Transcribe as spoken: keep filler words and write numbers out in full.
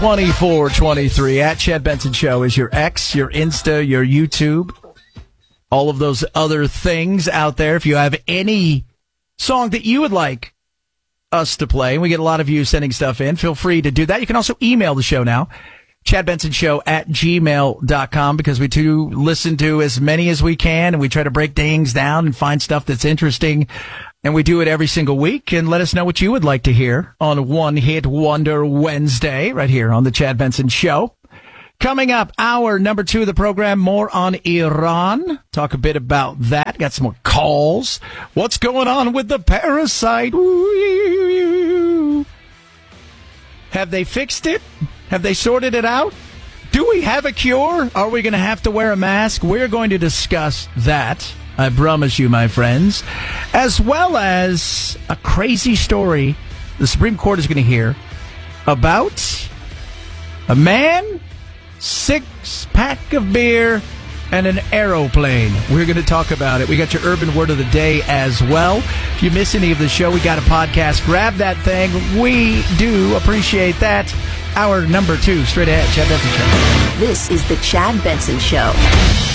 twenty-four twenty-three. At Chad Benson Show is your X, your Insta, your YouTube, all of those other things out there. If you have any song that you would like us to play, and we get a lot of you sending stuff in, feel free to do that. You can also email the show now, chad benson show at gmail dot com, because we do listen to as many as we can, and we try to break things down and find stuff that's interesting. And we do it every single week. And let us know what you would like to hear on One Hit Wonder Wednesday, right here on the Chad Benson Show. Coming up, hour number two of the program, more on Iran. Talk a bit about that. Got some more calls. What's going on with the parasite? Have they fixed it? Have they sorted it out? Do we have a cure? Are we going to have to wear a mask? We're going to discuss that, I promise you, my friends, as well as a crazy story the Supreme Court is going to hear about a man, six-pack of beer, and an aeroplane. We're going to talk about it. We got your urban word of the day as well. If you miss any of the show, we got a podcast. Grab that thing. We do appreciate that. Hour number two, straight ahead, Chad Benson Show. This is the Chad Benson Show.